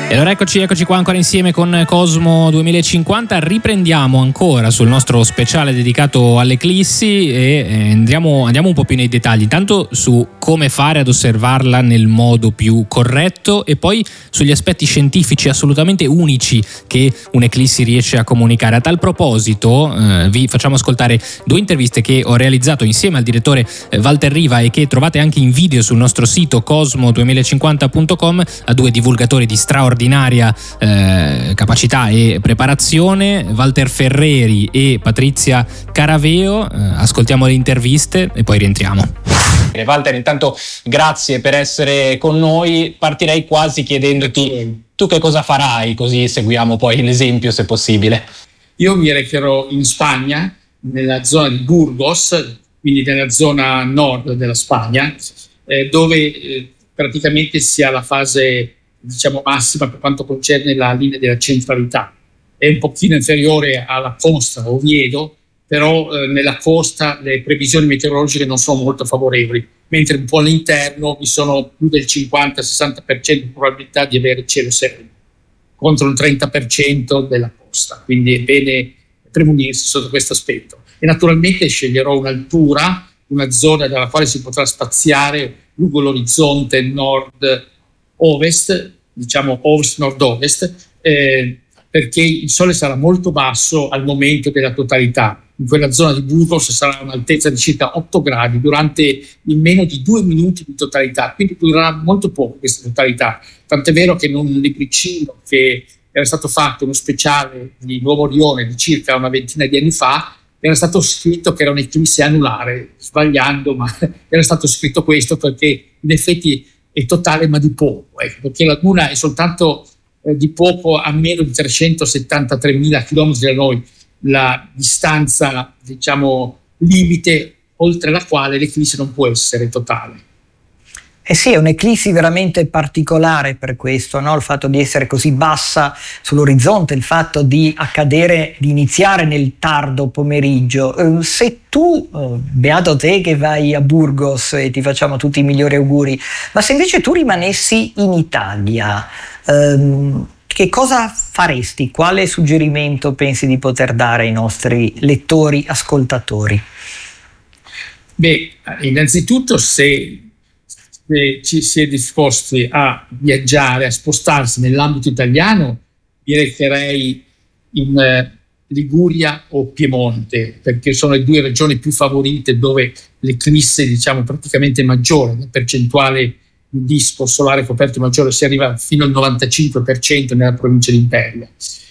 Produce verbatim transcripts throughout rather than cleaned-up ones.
E allora eccoci, eccoci qua ancora insieme con Cosmo duemilacinquanta. Riprendiamo ancora sul nostro speciale dedicato all'eclissi e eh, andiamo, andiamo un po' più nei dettagli. Intanto su come fare ad osservarla nel modo più corretto e poi sugli aspetti scientifici assolutamente unici che un'eclissi riesce a comunicare. A tal proposito eh, vi facciamo ascoltare due interviste che ho realizzato insieme al direttore eh, Walter Riva e che trovate anche in video sul nostro sito cosmo duemilacinquanta punto com, a due divulgatori di straordinaria eh, capacità e preparazione, Walter Ferreri e Patrizia Caraveo. Eh, ascoltiamo le interviste e poi rientriamo. Walter, intanto grazie per essere con noi. Partirei quasi chiedendoti tu che cosa farai, così seguiamo poi l'esempio se possibile. Io mi recherò in Spagna, nella zona di Burgos, quindi nella zona nord della Spagna, eh, dove eh, praticamente si ha la fase, diciamo, massima per quanto concerne la linea della centralità. È un pochino inferiore alla costa, Oviedo, però eh, nella costa le previsioni meteorologiche non sono molto favorevoli, mentre un po' all'interno vi sono più del cinquanta sessanta per cento di probabilità di avere cielo sereno, contro il trenta per cento della costa, quindi è bene premunirsi sotto questo aspetto. E naturalmente sceglierò un'altura, una zona dalla quale si potrà spaziare lungo l'orizzonte nord-ovest, diciamo ovest-nord-ovest, eh, perché il sole sarà molto basso al momento della totalità. In quella zona di Burgos sarà un'altezza di circa otto gradi durante in meno di due minuti di totalità, quindi durerà molto poco questa totalità. Tant'è vero che in un libricino che era stato fatto, uno speciale di Nuovo Orione di circa una ventina di anni fa, era stato scritto che era un'eclisse anulare, sbagliando, ma era stato scritto questo perché in effetti è totale ma di poco, ecco, perché la Luna è soltanto eh, di poco a meno di trecentosettantatremila chilometri da noi, la distanza, diciamo, limite oltre la quale l'eclisse non può essere totale. Eh sì, è un'eclissi veramente particolare per questo, no? Il fatto di essere così bassa sull'orizzonte, il fatto di accadere, di iniziare nel tardo pomeriggio. Eh, se tu, eh, beato te che vai a Burgos e ti facciamo tutti i migliori auguri, ma se invece tu rimanessi in Italia, ehm, che cosa faresti? Quale suggerimento pensi di poter dare ai nostri lettori, ascoltatori? Beh, innanzitutto se se ci si è disposti a viaggiare, a spostarsi nell'ambito italiano, mi recherei in eh, Liguria o Piemonte, perché sono le due regioni più favorite dove l'eclisse, diciamo, praticamente maggiore, la percentuale di disco solare coperto maggiore si arriva fino al novantacinque per cento nella provincia di Imperia.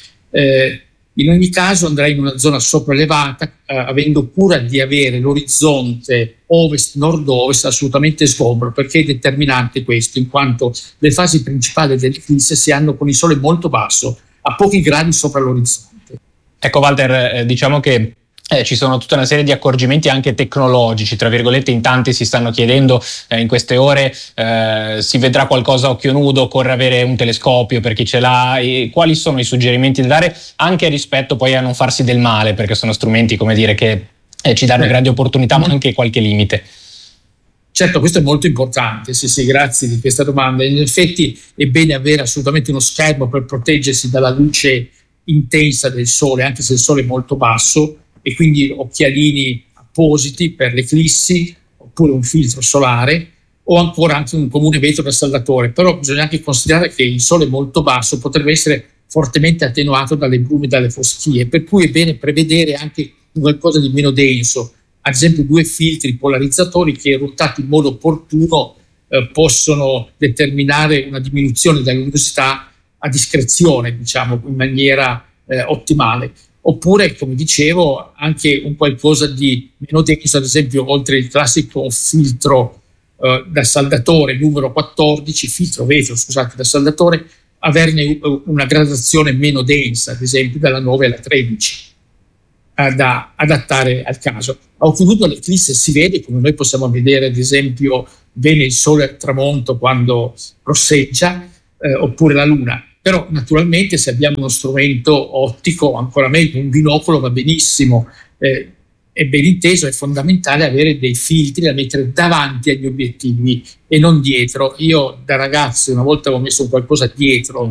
Eh, In ogni caso andrei in una zona sopraelevata, eh, avendo cura di avere l'orizzonte ovest-nord-ovest assolutamente sgombro, perché è determinante questo, in quanto le fasi principali dell'eclisse si hanno con il sole molto basso, a pochi gradi sopra l'orizzonte. Ecco Walter, eh, diciamo che Eh, ci sono tutta una serie di accorgimenti anche tecnologici, tra virgolette, in tanti si stanno chiedendo eh, in queste ore eh, si vedrà qualcosa a occhio nudo, occorre avere un telescopio per chi ce l'ha, e quali sono i suggerimenti da dare anche rispetto poi a non farsi del male, perché sono strumenti, come dire, che eh, ci danno grandi opportunità ma anche qualche limite. Certo, questo è molto importante, sì sì, grazie di questa domanda. In effetti è bene avere assolutamente uno schermo per proteggersi dalla luce intensa del sole, anche se il sole è molto basso, e quindi occhialini appositi per l'eclissi, oppure un filtro solare, o ancora anche un comune vetro da saldatore. Però bisogna anche considerare che il sole molto basso potrebbe essere fortemente attenuato dalle brumi e dalle foschie, per cui è bene prevedere anche qualcosa di meno denso, ad esempio due filtri polarizzatori che, ruotati in modo opportuno, eh, possono determinare una diminuzione della luminosità a discrezione, diciamo, in maniera eh, ottimale. Oppure, come dicevo, anche un qualcosa di meno denso, ad esempio, oltre il classico filtro eh, da saldatore numero quattordici, filtro vetro, scusate, da saldatore, averne una gradazione meno densa, ad esempio dalla nove alla tredici, eh, da adattare al caso. A occhio nudo l'eclisse si vede, come noi possiamo vedere, ad esempio, bene il sole al tramonto quando rosseggia, eh, oppure la luna. Però naturalmente se abbiamo uno strumento ottico, ancora meglio, un binocolo va benissimo. Eh, è ben inteso, è fondamentale avere dei filtri da mettere davanti agli obiettivi e non dietro. Io da ragazzo una volta avevo messo qualcosa dietro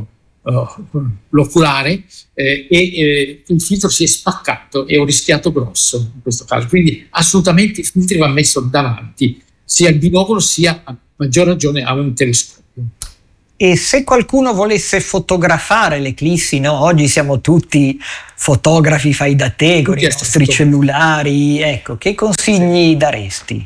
uh, l'oculare eh, e eh, il filtro si è spaccato e ho rischiato grosso in questo caso. Quindi assolutamente il filtro va messo davanti sia al binocolo sia a maggior ragione a un telescopio. E se qualcuno volesse fotografare l'eclissi, no? Oggi siamo tutti fotografi fai da te con i nostri cellulari, ecco, che consigli daresti?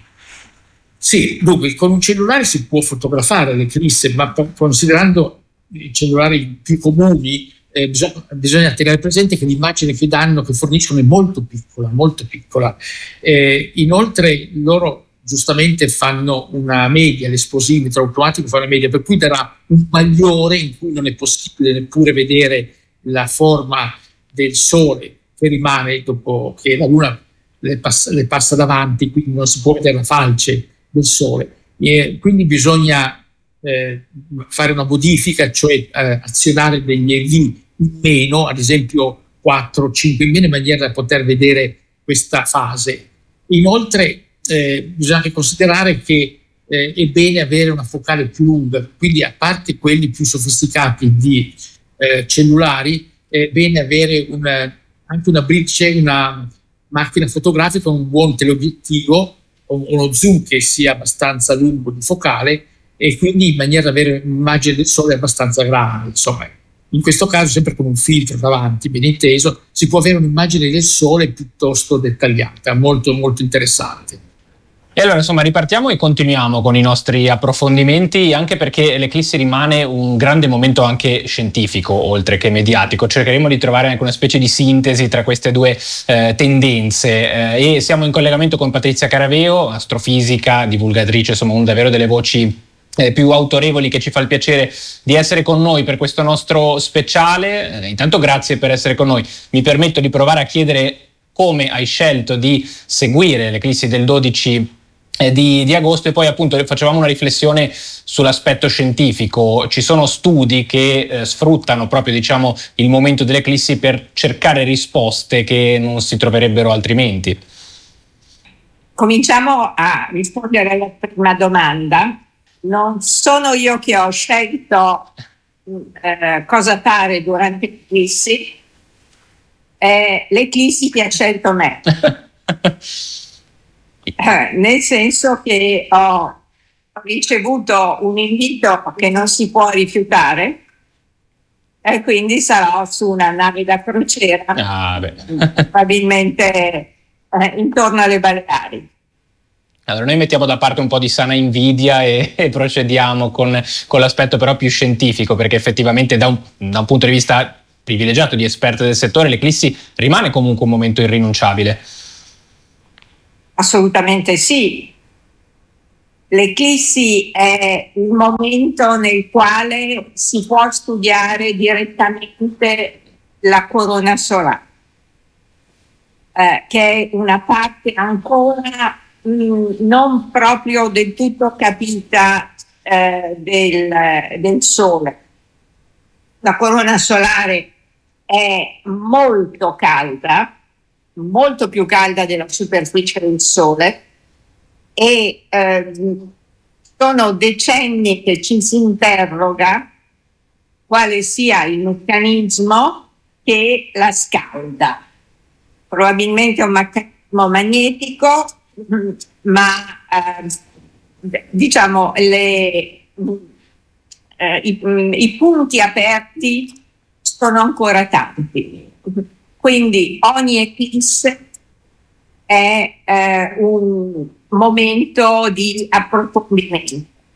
Sì, dunque con un cellulare si può fotografare l'eclisse, ma considerando i cellulari più comuni eh, bisogna, bisogna tenere presente che l'immagine che danno, che forniscono, è molto piccola, molto piccola. Eh, inoltre loro giustamente fanno una media, l'esposimetro automatico fa una media, per cui darà un magliore in cui non è possibile neppure vedere la forma del Sole che rimane dopo che la Luna le passa, le passa davanti, quindi non si può vedere la falce del Sole. E quindi bisogna eh, fare una modifica, cioè eh, azionare degli E V in meno, ad esempio quattro o cinque in meno, in maniera da poter vedere questa fase. Inoltre Eh, bisogna anche considerare che eh, è bene avere una focale più lunga, quindi a parte quelli più sofisticati di eh, cellulari, è bene avere una, anche una bridge, una macchina fotografica con un buon teleobiettivo o uno zoom che sia abbastanza lungo di focale, e quindi in maniera da avere un'immagine del Sole abbastanza grande. Insomma, in questo caso sempre con un filtro davanti, ben inteso, si può avere un'immagine del Sole piuttosto dettagliata, molto molto interessante. E allora insomma ripartiamo e continuiamo con i nostri approfondimenti, anche perché l'eclissi rimane un grande momento anche scientifico oltre che mediatico. Cercheremo di trovare anche una specie di sintesi tra queste due eh, tendenze eh, e siamo in collegamento con Patrizia Caraveo, astrofisica, divulgatrice, insomma una davvero delle voci eh, più autorevoli, che ci fa il piacere di essere con noi per questo nostro speciale. Eh, intanto grazie per essere con noi. Mi permetto di provare a chiedere come hai scelto di seguire l'eclissi del dodici Di, di agosto, e poi appunto facevamo una riflessione sull'aspetto scientifico. Ci sono studi che eh, sfruttano proprio diciamo il momento dell'eclissi per cercare risposte che non si troverebbero altrimenti. Cominciamo a rispondere alla prima domanda. Non sono io che ho scelto eh, cosa fare durante l'eclissi, eh, l'eclissi che ha scelto me. Eh, nel senso che ho ricevuto un invito che non si può rifiutare, e quindi sarò su una nave da crociera, ah, beh. probabilmente eh, intorno alle Baleari. Allora noi mettiamo da parte un po' di sana invidia e, e procediamo con, con l'aspetto però più scientifico, perché effettivamente da un, da un punto di vista privilegiato di esperto del settore l'eclissi rimane comunque un momento irrinunciabile. Assolutamente sì. L'eclissi è il momento nel quale si può studiare direttamente la corona solare, eh, che è una parte ancora mh, non proprio del tutto capita eh, del, del Sole. La corona solare è molto calda, molto più calda della superficie del Sole, e eh, sono decenni che ci si interroga quale sia il meccanismo che la scalda. Probabilmente è un meccanismo magnetico, ma eh, diciamo le, eh, i, i punti aperti sono ancora tanti. Quindi ogni eclisse è eh, un momento di approfondimento,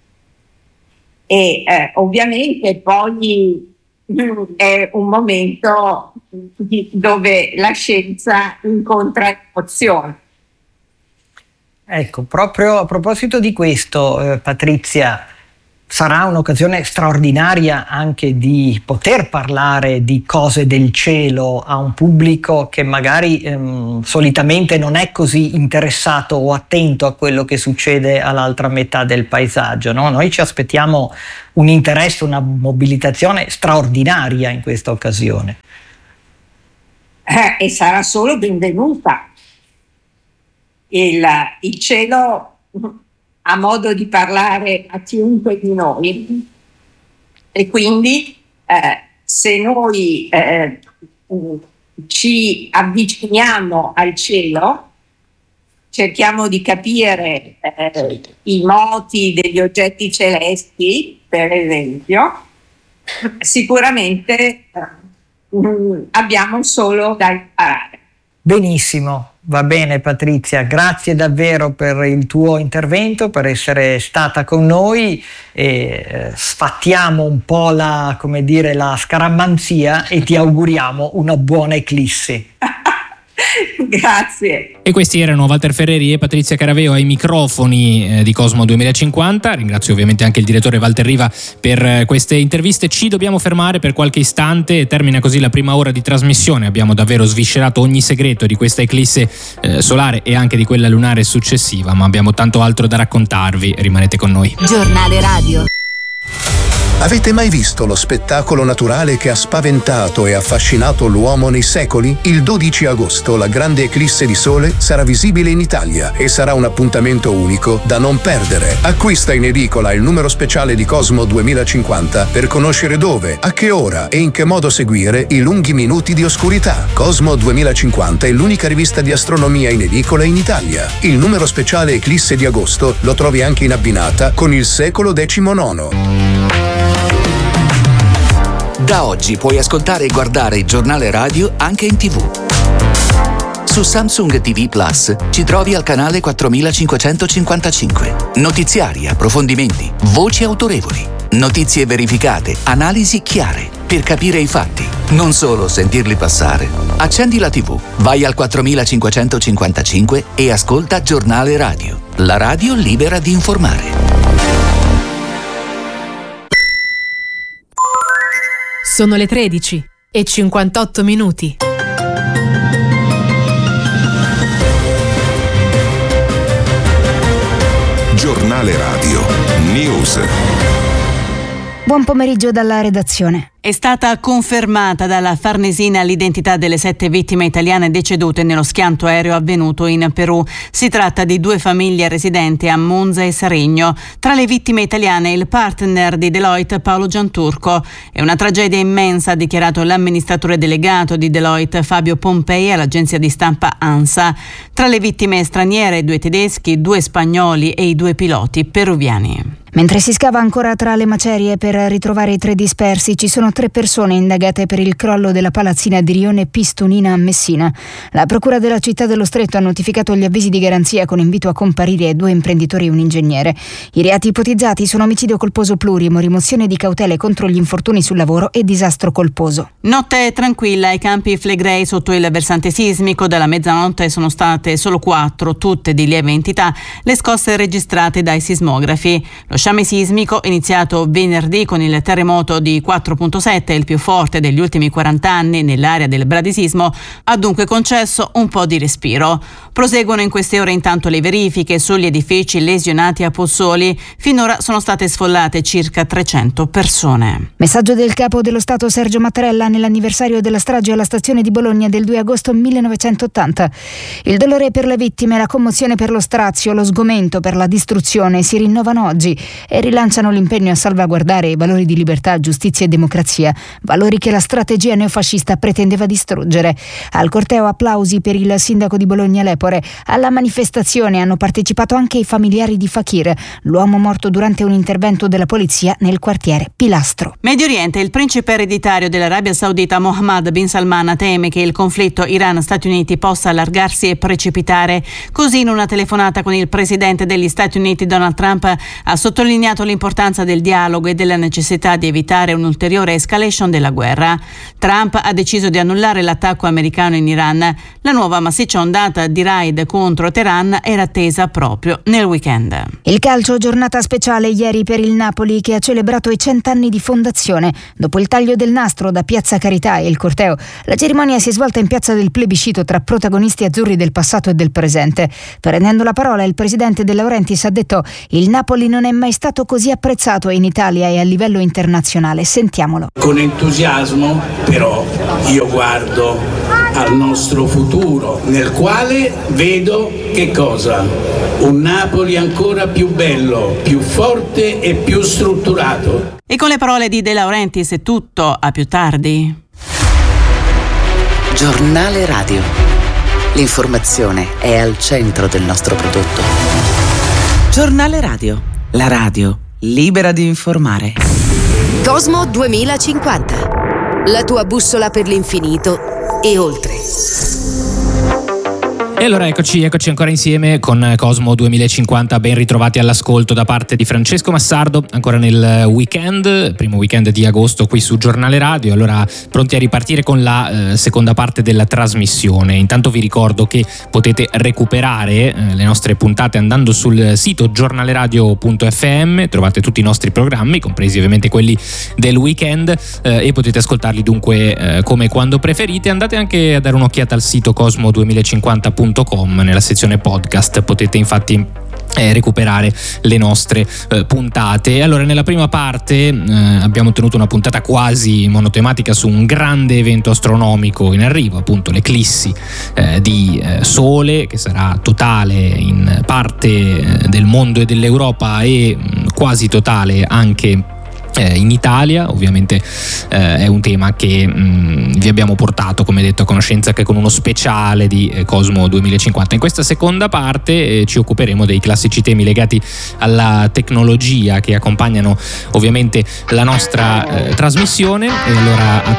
e eh, ovviamente poi mh, è un momento di, dove la scienza incontra l'emozione. Ecco, proprio a proposito di questo, eh, Patrizia, sarà un'occasione straordinaria anche di poter parlare di cose del cielo a un pubblico che magari ehm, solitamente non è così interessato o attento a quello che succede all'altra metà del paesaggio, no? Noi ci aspettiamo un interesse, una mobilitazione straordinaria in questa occasione. Eh, e sarà solo benvenuta. Il, il cielo ha modo di parlare a chiunque di noi, e quindi eh, se noi eh, ci avviciniamo al cielo, cerchiamo di capire eh, i moti degli oggetti celesti, per esempio, sicuramente eh, abbiamo solo da imparare. Benissimo, va bene Patrizia, grazie davvero per il tuo intervento, per essere stata con noi e eh, sfattiamo un po' la, come dire, la scaramanzia e ti auguriamo una buona eclissi. Grazie. E questi erano Walter Ferreri e Patrizia Caraveo ai microfoni eh, di Cosmo duemilacinquanta. Ringrazio ovviamente anche il direttore Walter Riva per eh, queste interviste. Ci dobbiamo fermare per qualche istante e termina così la prima ora di trasmissione. Abbiamo davvero sviscerato ogni segreto di questa eclisse eh, solare e anche di quella lunare successiva, ma abbiamo tanto altro da raccontarvi. Rimanete con noi. Giornale Radio. Avete mai visto lo spettacolo naturale che ha spaventato e affascinato l'uomo nei secoli? Il dodici agosto la grande eclisse di sole sarà visibile in Italia e sarà un appuntamento unico da non perdere. Acquista in edicola il numero speciale di Cosmo duemilacinquanta per conoscere dove, a che ora e in che modo seguire i lunghi minuti di oscurità. Cosmo duemilacinquanta è l'unica rivista di astronomia in edicola in Italia. Il numero speciale eclisse di agosto lo trovi anche in abbinata con il secolo diciannove. Da oggi puoi ascoltare e guardare il giornale radio anche in tivù. Su Samsung T V Plus ci trovi al canale quattromilacinquecentocinquantacinque. Notiziari, approfondimenti, voci autorevoli, notizie verificate, analisi chiare per capire i fatti, non solo sentirli passare. Accendi la tivù, vai al quattromilacinquecentocinquantacinque e ascolta Giornale Radio, la radio libera di informare. Sono le tredici e cinquantotto minuti. Giornale Radio News. Buon pomeriggio dalla redazione. È stata confermata dalla Farnesina l'identità delle sette vittime italiane decedute nello schianto aereo avvenuto in Perù. Si tratta di due famiglie residenti a Monza e Sarigno. Tra le vittime italiane il partner di Deloitte Paolo Gianturco. È una tragedia immensa, ha dichiarato l'amministratore delegato di Deloitte Fabio Pompei all'agenzia di stampa ANSA. Tra le vittime straniere due tedeschi, due spagnoli e i due piloti peruviani. Mentre si scava ancora tra le macerie per ritrovare i tre dispersi, ci sono tre persone indagate per il crollo della palazzina di Rione Pistonina a Messina. La procura della città dello Stretto ha notificato gli avvisi di garanzia con invito a comparire due imprenditori e un ingegnere. I reati ipotizzati sono omicidio colposo plurimo, rimozione di cautele contro gli infortuni sul lavoro e disastro colposo. Notte tranquilla ai campi Flegrei sotto il versante sismico. Dalla mezzanotte sono state solo quattro, tutte di lieve entità, le scosse registrate dai sismografi. Lo sciame sismico, iniziato venerdì con il terremoto di quattro virgola sette, il più forte degli ultimi quaranta anni nell'area del bradisismo, ha dunque concesso un po' di respiro. Proseguono in queste ore intanto le verifiche sugli edifici lesionati a Pozzuoli. Finora sono state sfollate circa trecento persone. Messaggio del capo dello Stato Sergio Mattarella nell'anniversario della strage alla stazione di Bologna del due agosto millenovecentottanta. Il dolore per le vittime, la commozione per lo strazio, lo sgomento per la distruzione si rinnovano oggi e rilanciano l'impegno a salvaguardare i valori di libertà, giustizia e democrazia, valori che la strategia neofascista pretendeva distruggere. Al corteo applausi per il sindaco di Bologna Lepore. Alla manifestazione hanno partecipato anche i familiari di Fakir, l'uomo morto durante un intervento della polizia nel quartiere Pilastro. Medio Oriente, il principe ereditario dell'Arabia Saudita Mohammed bin Salman teme che il conflitto Iran-Stati Uniti possa allargarsi e precipitare. Così, in una telefonata con il presidente degli Stati Uniti Donald Trump, ha sottolineato l'importanza del dialogo e della necessità di evitare un'ulteriore escalation della guerra. Trump ha deciso di annullare l'attacco americano in Iran. La nuova massiccia ondata di raid contro Teheran era attesa proprio nel weekend. Il calcio, giornata speciale ieri per il Napoli che ha celebrato i cent'anni di fondazione. Dopo il taglio del nastro da Piazza Carità e il corteo, la cerimonia si è svolta in Piazza del Plebiscito tra protagonisti azzurri del passato e del presente. Prendendo la parola, il presidente De Laurentiis ha detto: il Napoli non è mai stato così apprezzato in Italia e a livello internazionale. Sentiamolo. Con entusiasmo, però, io guardo al nostro futuro, nel quale vedo che cosa? un Napoli ancora più bello, più forte e più strutturato. E con le parole di De Laurentiis è tutto, a più tardi. Giornale Radio. L'informazione è al centro del nostro prodotto. Giornale Radio. La radio libera di informare. Cosmo duemilacinquanta. La tua bussola per l'infinito e oltre. E allora eccoci, eccoci ancora insieme con Cosmo duemilacinquanta, ben ritrovati all'ascolto da parte di Francesco Massardo, ancora nel weekend, primo weekend di agosto qui su Giornale Radio, allora pronti a ripartire con la eh, seconda parte della trasmissione. Intanto vi ricordo che potete recuperare eh, le nostre puntate andando sul sito giornaleradio punto effe emme, trovate tutti i nostri programmi, compresi ovviamente quelli del weekend, eh, e potete ascoltarli dunque eh, come e quando preferite. Andate anche a dare un'occhiata al sito cosmo duemilacinquanta punto com, nella sezione podcast potete infatti eh, recuperare le nostre eh, puntate. Allora, nella prima parte eh, abbiamo tenuto una puntata quasi monotematica su un grande evento astronomico in arrivo, appunto l'eclissi eh, di eh, Sole, che sarà totale in parte eh, del mondo e dell'Europa e mh, quasi totale anche in Italia. Ovviamente eh, è un tema che mh, vi abbiamo portato, come detto, a conoscenza anche con uno speciale di eh, Cosmo duemilacinquanta. In questa seconda parte eh, ci occuperemo dei classici temi legati alla tecnologia che accompagnano ovviamente la nostra eh, trasmissione, e allora